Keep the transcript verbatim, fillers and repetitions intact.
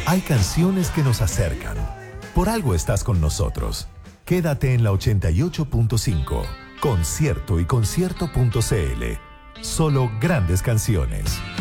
Hay canciones que nos acercan. Por algo estás con nosotros. Quédate en la ochenta y ocho punto cinco. Concierto y concierto punto c l. Solo grandes canciones.